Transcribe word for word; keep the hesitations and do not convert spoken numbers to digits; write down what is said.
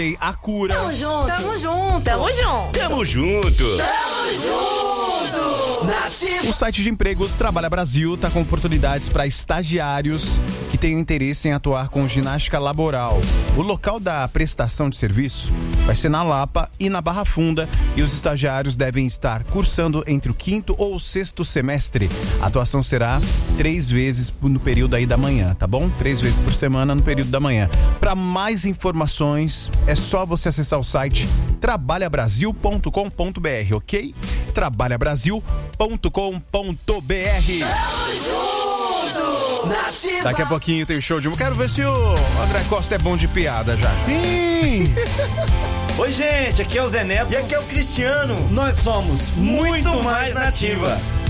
A cura. Tamo junto. Tamo junto. Tamo junto. Tamo junto. Tamo junto. Nativa. O site de empregos Trabalha Brasil está com oportunidades para estagiários que tenham interesse em atuar com ginástica laboral. O local da prestação de serviço vai ser na Lapa e na Barra Funda, e os estagiários devem estar cursando entre o quinto ou o sexto semestre. A atuação será três vezes no período aí da manhã, tá bom? Três vezes por semana no período da manhã. Para mais informações, é só você acessar o site trabalha brasil ponto com ponto b r, ok? trabalha brasil ponto com ponto b r. Nativa. Daqui a pouquinho tem show de... Quero ver se o André Costa é bom de piada já. Sim! Oi, gente, aqui é o Zé Neto. E aqui é o Cristiano. Nós somos muito mais Nativa.